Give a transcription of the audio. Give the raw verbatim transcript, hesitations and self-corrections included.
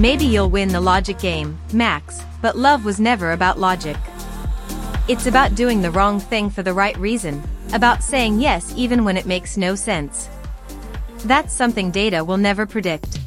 Maybe you'll win the logic game, Max, but love was never about logic. It's about doing the wrong thing for the right reason, about saying yes even when it makes no sense. That's something data will never predict.